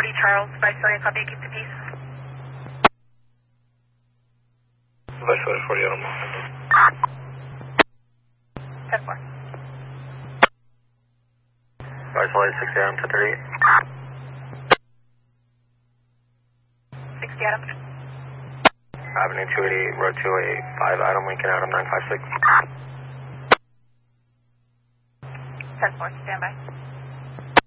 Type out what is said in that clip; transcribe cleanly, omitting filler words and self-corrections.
40 Charles, Viceroy, copy, keep the peace. Viceroy 40 Adam. 10-4. Viceroy 60 Adam, 1038. 60 Adam. Avenue 288, Road 285, Adam, Lincoln, Adam 956. 10-4, stand by.